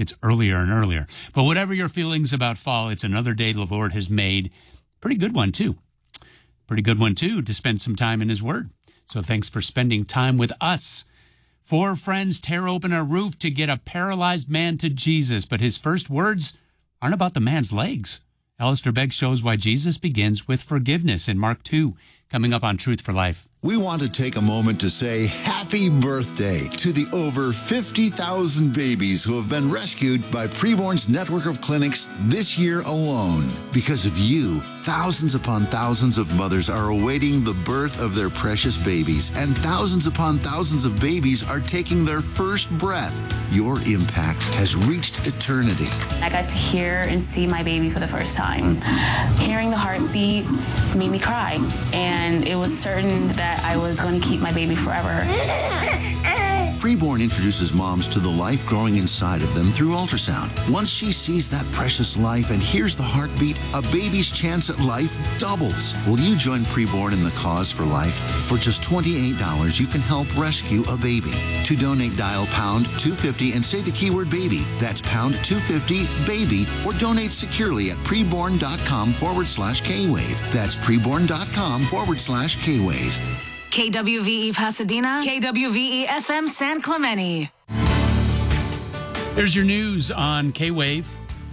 Gets earlier and earlier. But whatever your feelings about fall, it's another day the Lord has made. Pretty good one, too. Pretty good one, too, to spend some time in his word. So thanks for spending time with us. 4 friends tear open a roof to get a paralyzed man to Jesus, but his first words aren't about the man's legs. Alistair Begg shows why Jesus begins with forgiveness in Mark 2, coming up on Truth for Life. We want to take a moment to say happy birthday to the over 50,000 babies who have been rescued by Preborn's network of clinics this year alone. Because of you, thousands upon thousands of mothers are awaiting the birth of their precious babies, and thousands upon thousands of babies are taking their first breath. Your impact has reached eternity. I got to hear and see my baby for the first time. Hearing the heartbeat made me cry, and it was certain that I was going to keep my baby forever. Preborn introduces moms to the life growing inside of them through ultrasound. Once she sees that precious life and hears the heartbeat, a baby's chance at life doubles. Will you join Preborn in the cause for life? For just $28, you can help rescue a baby. To donate, dial pound 250 and say the keyword baby. That's pound 250 baby, or donate securely at preborn.com/K-Wave. That's preborn.com/K-Wave. KWVE Pasadena, KWVE FM San Clemente. Here's your news on K-Wave.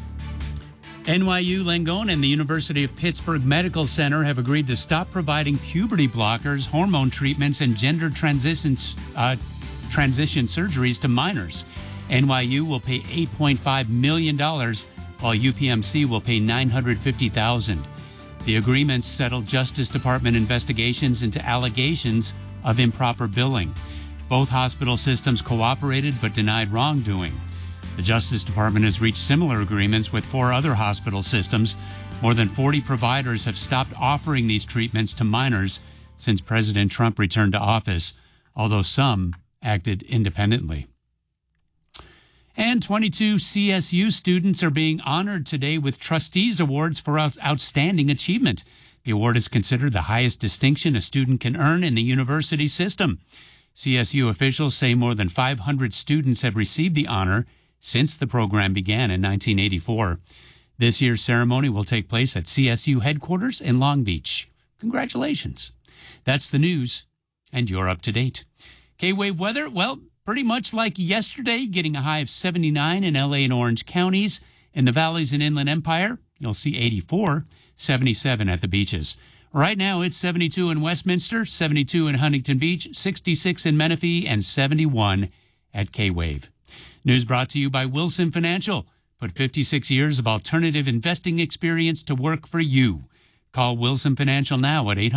NYU Langone and the University of Pittsburgh Medical Center have agreed to stop providing puberty blockers, hormone treatments, and gender transition surgeries to minors. NYU will pay $8.5 million, while UPMC will pay $950,000. The agreements settled Justice Department investigations into allegations of improper billing. Both hospital systems cooperated but denied wrongdoing. The Justice Department has reached similar agreements with 4 other hospital systems. More than 40 providers have stopped offering these treatments to minors since President Trump returned to office, although some acted independently. And 22 CSU students are being honored today with Trustees Awards for Outstanding Achievement. The award is considered the highest distinction a student can earn in the university system. CSU officials say more than 500 students have received the honor since the program began in 1984. This year's ceremony will take place at CSU headquarters in Long Beach. Congratulations. That's the news, and you're up to date. K-Wave weather, well, pretty much like yesterday, getting a high of 79 in LA and Orange counties. In the valleys and Inland Empire, you'll see 84, 77 at the beaches. Right now, it's 72 in Westminster, 72 in Huntington Beach, 66 in Menifee, and 71 at K-Wave. News brought to you by Wilson Financial. Put 56 years of alternative investing experience to work for you. Call Wilson Financial now at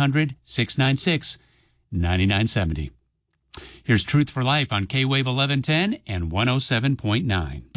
800-696-9970. Here's Truth for Life on K-Wave 1110 and 107.9.